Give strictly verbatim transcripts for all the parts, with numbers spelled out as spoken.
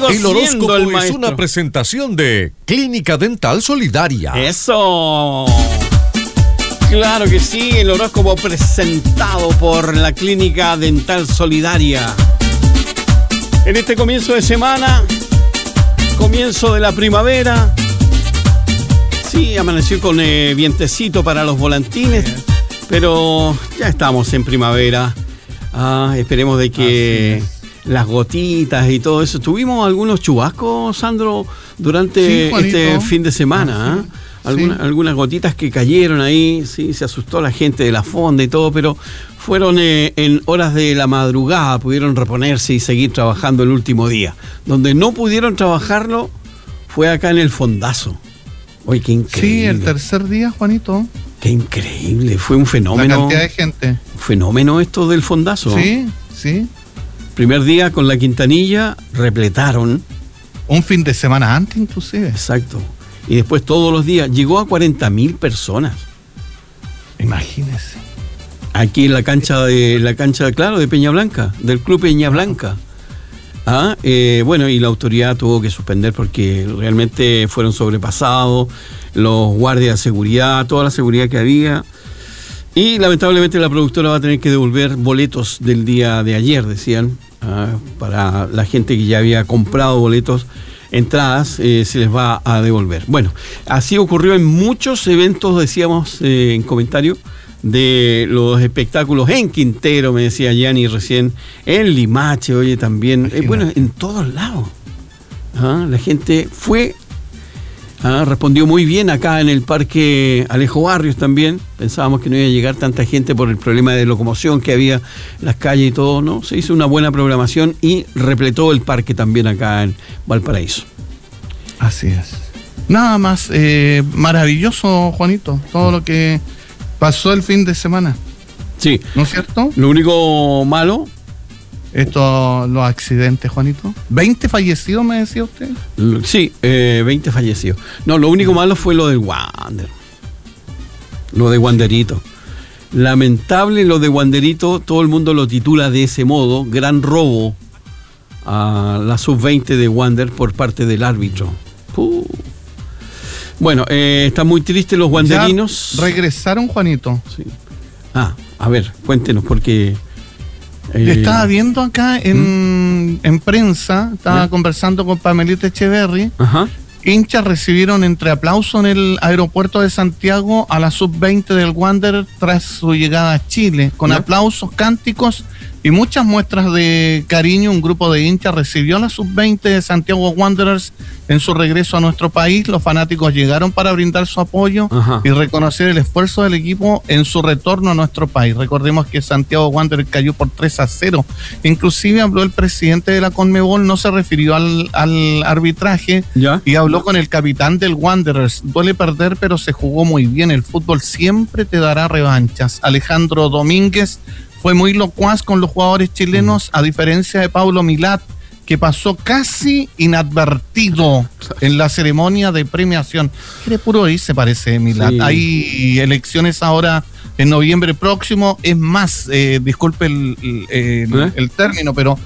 sigo El siendo horóscopo el es maestro. una presentación de Clínica Dental Solidaria. ¡Eso! Claro que sí, el horóscopo presentado por la Clínica Dental Solidaria. En este comienzo de semana, comienzo de la primavera. Sí, amaneció con eh, vientecito para los volantines, pero ya estamos en primavera. Ah, esperemos de que las gotitas y todo eso. Tuvimos algunos chubascos, Sandro, durante Sí, este fin de semana. Ah, ¿eh? sí. Alguna, Sí. Algunas gotitas que cayeron ahí, sí, se asustó la gente de la fonda y todo, pero fueron eh, en horas de la madrugada, pudieron reponerse y seguir trabajando el último día. Donde no pudieron trabajarlo fue acá en el fondazo. Oye, qué increíble. Sí, el tercer día, Juanito. Qué increíble, fue un La fenómeno. cantidad de gente. Un fenómeno esto del fondazo. Sí, sí. Primer día con la Quintanilla, repletaron. Un fin de semana antes, inclusive. Exacto. Y después todos los días. Llegó a cuarenta mil personas. Imagínese. Aquí en la cancha de la cancha, claro, de Peña Blanca, del Club Peña Blanca. Ah, eh, bueno, y la autoridad tuvo que suspender porque realmente fueron sobrepasados los guardias de seguridad, toda la seguridad que había. Y lamentablemente la productora va a tener que devolver boletos del día de ayer, decían, ah, para la gente que ya había comprado boletos, entradas, eh, se les va a devolver. Bueno, así ocurrió en muchos eventos, decíamos eh, en comentario, de los espectáculos en Quintero, me decía Yanni recién, en Limache, oye, también, eh, bueno, en todos lados. Ah, la gente fue, ah, respondió muy bien acá en el Parque Alejo Barrios también. Pensábamos que no iba a llegar tanta gente por el problema de locomoción que había en las calles y todo, ¿no? Se hizo una buena programación y repletó el parque también acá en Valparaíso. Así es. Nada más eh, maravilloso, Juanito, todo lo que pasó el fin de semana. Sí. ¿No es cierto? Lo único malo, Esto, los accidentes, Juanito. ¿veinte fallecidos, me decía usted? lo- sí, eh, veinte fallecidos. No, lo único malo fue lo del Wander. Lo de Wanderito. Lamentable lo de Wanderito, todo el mundo lo titula de ese modo, gran robo a la sub veinte de Wander por parte del árbitro. Uh. Bueno, eh, están muy tristes los wanderinos. Ya regresaron, Juanito. Sí. Ah, a ver, cuéntenos, porque... eh, Estaba viendo acá en, en prensa, estaba ¿Ya? conversando con Pamelita Echeverry. Ajá. Hinchas recibieron entre aplausos en el aeropuerto de Santiago a la sub veinte del Wander tras su llegada a Chile. Con ¿Ya? aplausos, cánticos y muchas muestras de cariño, un grupo de hinchas recibió a la sub veinte de Santiago Wanderers en su regreso a nuestro país. Los fanáticos llegaron para brindar su apoyo Ajá. y reconocer el esfuerzo del equipo en su retorno a nuestro país. Recordemos que Santiago Wanderers cayó por tres a cero. Inclusive habló el presidente de la Conmebol, no se refirió al, al arbitraje, ¿Ya? y habló con el capitán del Wanderers. Duele perder, pero se jugó muy bien. El fútbol siempre te dará revanchas. Alejandro Domínguez fue muy locuaz con los jugadores chilenos, a diferencia de Paulo Milat, que pasó casi inadvertido en la ceremonia de premiación. Que de puro ahí se parece Milat. Sí. Hay elecciones ahora en noviembre próximo. Es más, eh, disculpe el, el, el- ¿Eh? el término, pero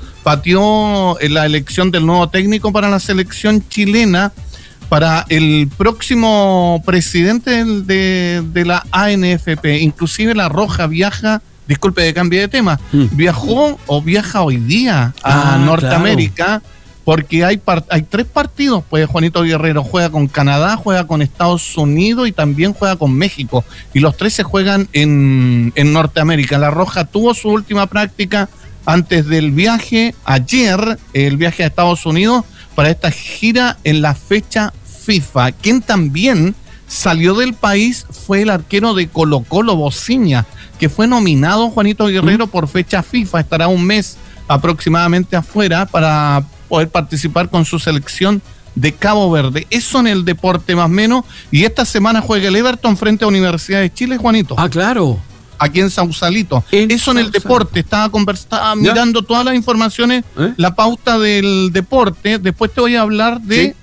pateó en la elección del nuevo técnico para la selección chilena, para el próximo presidente del- de, de la A N F P. Inclusive La Roja viaja, disculpe de cambio de tema, Mm. viajó o viaja hoy día a Ah, Norteamérica, porque hay, par- hay tres partidos. Pues Juanito Guerrero juega con Canadá, juega con Estados Unidos y también juega con México. Y los tres se juegan en, en Norteamérica. La Roja tuvo su última práctica antes del viaje, ayer, el viaje a Estados Unidos, para esta gira en la fecha FIFA. Quien también salió del país fue el arquero de Colo Colo, Bociña, que fue nominado, Juanito Guerrero, por fecha FIFA. Estará un mes aproximadamente afuera para poder participar con su selección de Cabo Verde. Eso en el deporte más o menos. Y esta semana juega el Everton frente a Universidad de Chile, Juanito. Ah, claro. Aquí en Sausalito. En Eso en el Sausalito. deporte. Estaba, convers- estaba ¿Ya? mirando todas las informaciones, ¿Eh? la pauta del deporte. Después te voy a hablar de Sí.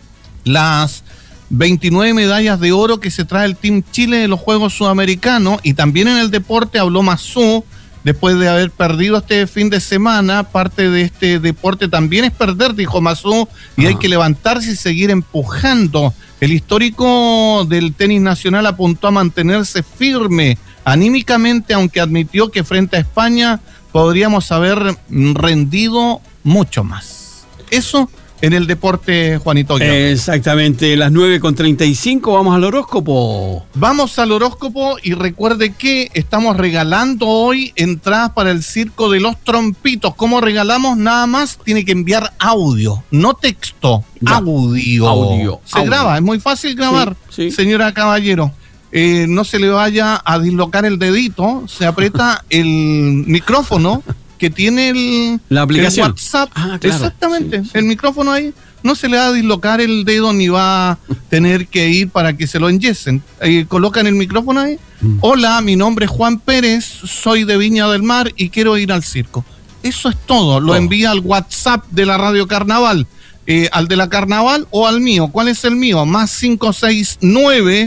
las veintinueve medallas de oro que se trae el Team Chile de los Juegos Sudamericanos. Y también en el deporte habló Mazú después de haber perdido este fin de semana. Parte de este deporte también es perder, dijo Mazú, y ah. hay que levantarse y seguir empujando. El histórico del tenis nacional apuntó a mantenerse firme anímicamente, aunque admitió que frente a España podríamos haber rendido mucho más. Eso en el deporte, Juanito. Exactamente, las nueve con treinta y cinco, vamos al horóscopo. Vamos al horóscopo y recuerde que estamos regalando hoy entradas para el Circo de los Trompitos. ¿Cómo regalamos? Nada más tiene que enviar audio, no texto, ya. audio. Audio. Se audio. graba, es muy fácil grabar, sí, sí. señora Caballero. Eh, no se le vaya a dislocar el dedito, se aprieta el micrófono que tiene el, la aplicación. el WhatsApp. Ah, claro. Exactamente, sí, sí. el micrófono ahí. No se le va a dislocar el dedo ni va a tener que ir para que se lo enyesen. Eh, colocan el micrófono ahí. Mm. Hola, mi nombre es Juan Pérez, soy de Viña del Mar y quiero ir al circo. Eso es todo. Lo oh. envía al WhatsApp de la Radio Carnaval. Eh, al de la Carnaval o al mío. ¿Cuál es el mío? Más cinco seis nueve,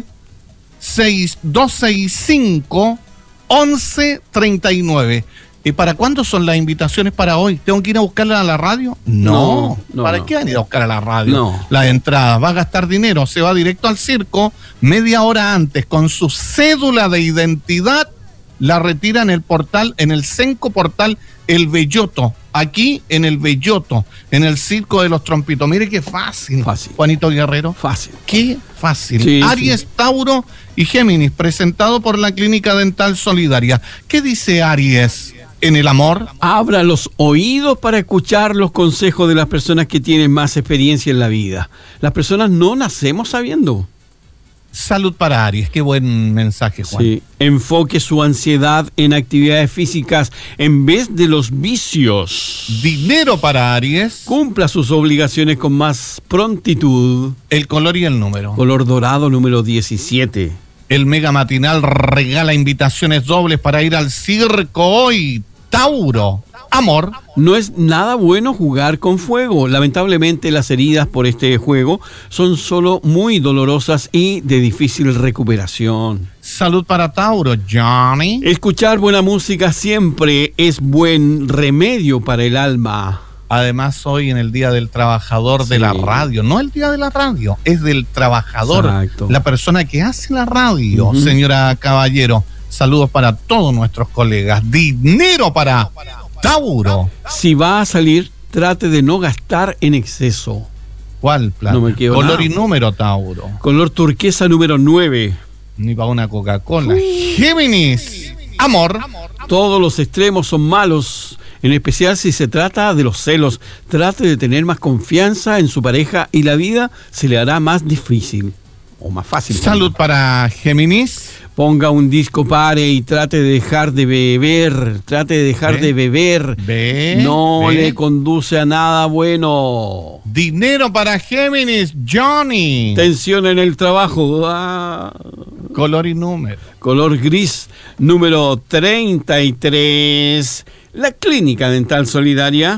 seis dos seis cinco, once treinta y nueve. ¿Y para cuándo son las invitaciones para hoy? ¿Tengo que ir a buscarla a la radio? No. no, no ¿Para no. qué van a ir a buscar a la radio? No. Las entradas. Va a gastar dinero. Se va directo al circo media hora antes con su cédula de identidad. La retira en el portal, en el Senco Portal El Belloto. Aquí en El Belloto, en el Circo de los Trompitos. Mire qué fácil. Fácil. Juanito Guerrero. Fácil. Qué fácil. Sí, Aries, sí. Tauro y Géminis, presentado por la Clínica Dental Solidaria. ¿Qué dice Aries en el amor? Abra los oídos para escuchar los consejos de las personas que tienen más experiencia en la vida. Las personas no nacemos sabiendo. Salud para Aries, qué buen mensaje, Juan. Sí, enfoque su ansiedad en actividades físicas en vez de los vicios. Dinero para Aries. Cumpla sus obligaciones con más prontitud. El color y el número. Color dorado número diecisiete. El Mega Matinal regala invitaciones dobles para ir al circo hoy. Tauro. Amor. No es nada bueno jugar con fuego. Lamentablemente las heridas por este juego son solo muy dolorosas y de difícil recuperación. Salud para Tauro, Johnny. Escuchar buena música siempre es buen remedio para el alma. Además, hoy en el Día del Trabajador sí. de la Radio, no el Día de la Radio, es del trabajador, exacto. La persona que hace la radio, uh-huh. Señora Caballero. Saludos para todos nuestros colegas. Dinero para Tauro. Si va a salir, trate de no gastar en exceso. ¿Cuál plan? No me quedo Color nada. y número, Tauro. Color turquesa número nueve. Ni para una Coca-Cola. Géminis. Amor. Todos los extremos son malos, en especial si se trata de los celos. Trate de tener más confianza en su pareja y la vida se le hará más difícil o más fácil. Salud para Géminis. Ponga un disco pare y trate de dejar de beber. Trate de dejar ¿Ve? de beber. ¿Ve? No ¿Ve? le conduce a nada bueno. Dinero para Géminis, Johnny. Tensión en el trabajo. Ah. Color y número. Color gris número treinta y tres. La Clínica Dental Solidaria.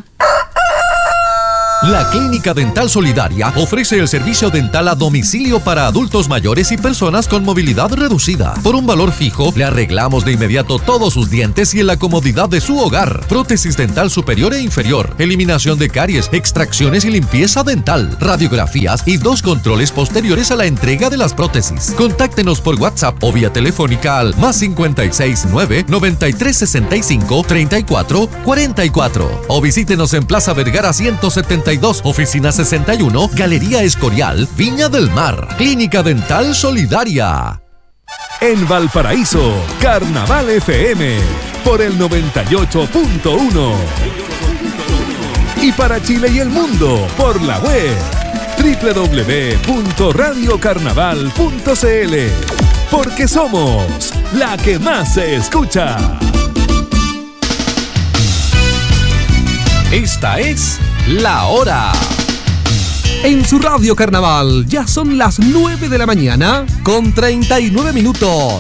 La Clínica Dental Solidaria ofrece el servicio dental a domicilio para adultos mayores y personas con movilidad reducida. Por un valor fijo, le arreglamos de inmediato todos sus dientes y en la comodidad de su hogar. Prótesis dental superior e inferior, eliminación de caries, extracciones y limpieza dental, radiografías y dos controles posteriores a la entrega de las prótesis. Contáctenos por WhatsApp o vía telefónica al más cincuenta y seis nueve, noventa y tres sesenta y cinco, treinta y cuatro cuarenta y cuatro o visítenos en Plaza Vergara ciento setenta y dos, Oficina sesenta y uno, Galería Escorial, Viña del Mar. Clínica Dental Solidaria. En Valparaíso, Carnaval F M por el noventa y ocho punto uno. Y para Chile y el mundo por la web doble u doble u doble u punto radio carnaval punto c l. Porque somos la que más se escucha. Esta es La Hora. En su Radio Carnaval ya son las nueve de la mañana con treinta y nueve minutos.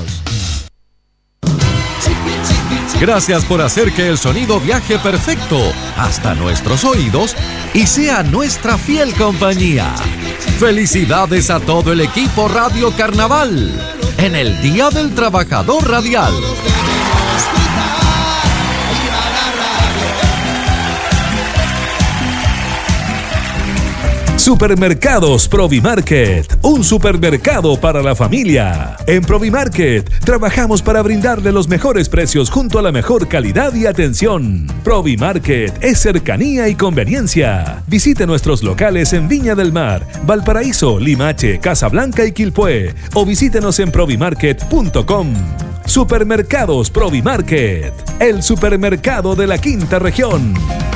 Gracias por hacer que el sonido viaje perfecto hasta nuestros oídos y sea nuestra fiel compañía. Felicidades a todo el equipo Radio Carnaval en el Día del Trabajador Radial. Supermercados Provimarket, un supermercado para la familia. En Provimarket trabajamos para brindarle los mejores precios junto a la mejor calidad y atención. Provimarket es cercanía y conveniencia. Visite nuestros locales en Viña del Mar, Valparaíso, Limache, Casablanca y Quilpué o visítenos en provimarket punto com. Supermercados Provimarket, el supermercado de la quinta región.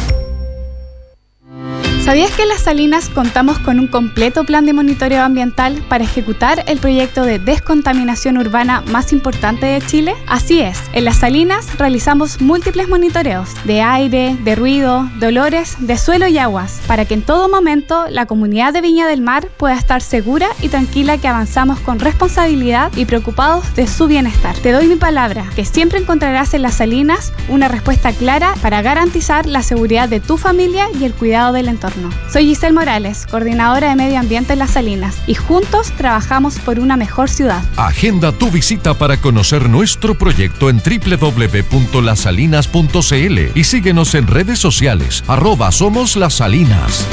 ¿Sabías que en Las Salinas contamos con un completo plan de monitoreo ambiental para ejecutar el proyecto de descontaminación urbana más importante de Chile? Así es, en Las Salinas realizamos múltiples monitoreos de aire, de ruido, de olores, de suelo y aguas, para que en todo momento la comunidad de Viña del Mar pueda estar segura y tranquila que avanzamos con responsabilidad y preocupados de su bienestar. Te doy mi palabra, que siempre encontrarás en Las Salinas una respuesta clara para garantizar la seguridad de tu familia y el cuidado del entorno. Soy Giselle Morales, coordinadora de Medio Ambiente en Las Salinas, y juntos trabajamos por una mejor ciudad. Agenda tu visita para conocer nuestro proyecto en doble u doble u doble u punto las salinas punto c l y síguenos en redes sociales, arroba Somos Las Salinas.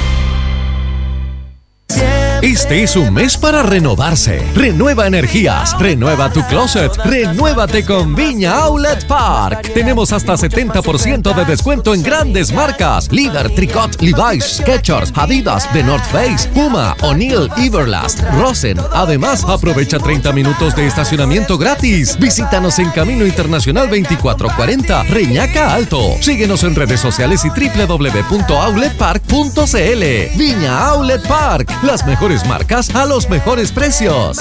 Este es un mes para renovarse. Renueva energías, renueva tu closet, renuévate con Viña Outlet Park. Tenemos hasta setenta por ciento de descuento en grandes marcas: Líder, Tricot, Levi's, Skechers, Adidas, The North Face, Puma, O'Neill, Everlast, Rosen. Además, aprovecha treinta minutos de estacionamiento gratis. Visítanos en Camino Internacional veinticuatro cuarenta, Reñaca Alto. Síguenos en redes sociales y doble u doble u doble u punto outlet park punto c l. Viña Outlet Park, las mejores marcas a los mejores precios.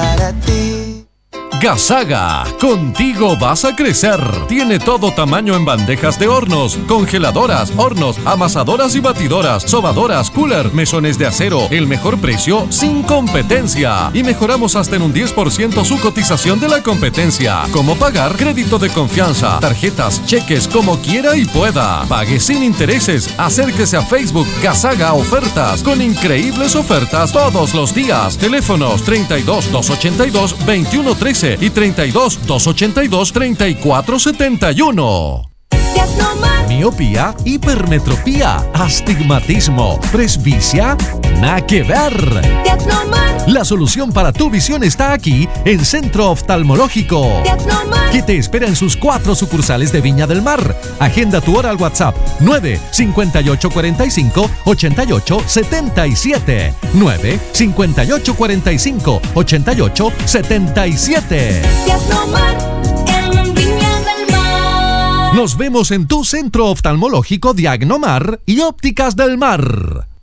Gasaga, contigo vas a crecer. Tiene todo tamaño en bandejas de hornos, congeladoras, hornos, amasadoras y batidoras, sobadoras, cooler, mesones de acero. El mejor precio sin competencia. Y mejoramos hasta en un diez por ciento su cotización de la competencia. ¿Cómo pagar? Crédito de confianza, tarjetas, cheques, como quiera y pueda. Pague sin intereses. Acérquese a Facebook Gasaga Ofertas, con increíbles ofertas todos los días. Teléfonos treinta y dos, doscientos ochenta y dos, veintiuno trece y treinta y dos, doscientos ochenta y dos, treinta y cuatro setenta y uno. Miopía, hipermetropía, astigmatismo, presbicia, nada que ver. La solución para tu visión está aquí en Centro Oftalmológico, que te espera en sus cuatro sucursales de Viña del Mar. Agenda tu hora al WhatsApp nueve cincuenta y ocho cuarenta y cinco, ochenta y ocho setenta y siete. nueve cincuenta y ocho cuarenta y cinco, ochenta y ocho setenta y siete. Nos vemos en tu centro oftalmológico Diagnomar y Ópticas del Mar.